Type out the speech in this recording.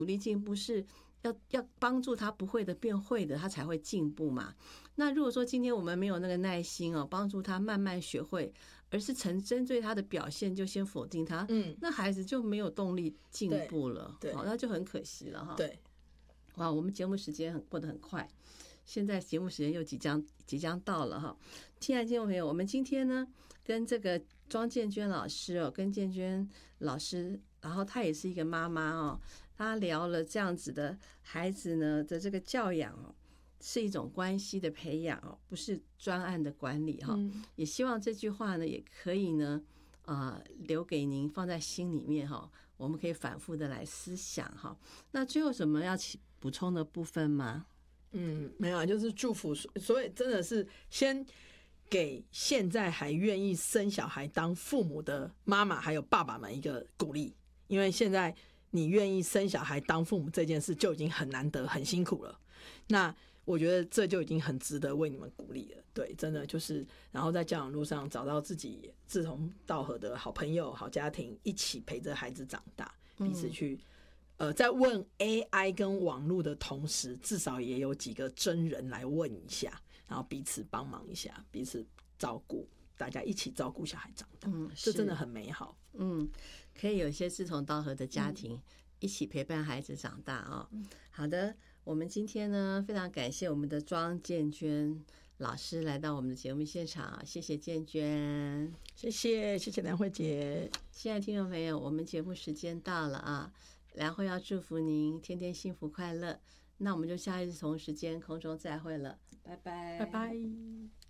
鼓励进步是要帮助他不会的变会的，他才会进步嘛。那如果说今天我们没有那个耐心哦，帮助他慢慢学会，而是针对他的表现就先否定他，那孩子就没有动力进步了，好，那就很可惜了哈。 对， 哇，我们节目时间过得很快，现在节目时间又即将到了哈。亲爱的听众朋友，我们今天呢跟这个庄建娟老师哦，跟建娟老师，然后她也是一个妈妈哦，她聊了这样子的孩子呢的这个教养哦，是一种关系的培养哦，不是专案的管理哈。也希望这句话呢也可以呢留给您放在心里面哈，我们可以反复的来思想哈。那最后什么要补充的部分吗？ 没有，就是祝福，所以真的是先给现在还愿意生小孩当父母的妈妈还有爸爸们一个鼓励，因为现在你愿意生小孩当父母这件事就已经很难得很辛苦了，那我觉得这就已经很值得为你们鼓励了。对，真的就是然后在教养路上找到自己志同道合的好朋友好家庭，一起陪着孩子长大，彼此去在问 AI 跟网络的同时，至少也有几个真人来问一下，然后彼此帮忙一下，彼此照顾，大家一起照顾小孩长大，这真的很美好。 可以有一些志同道合的家庭，一起陪伴孩子长大哦。好的，我们今天呢非常感谢我们的庄建娟老师来到我们的节目现场，谢谢建娟， 谢谢梁慧姐。 亲爱的听众朋友，我们节目时间到了啊。然后要祝福您天天幸福快乐，那我们就下一次同时间空中再会了，拜拜， 拜拜。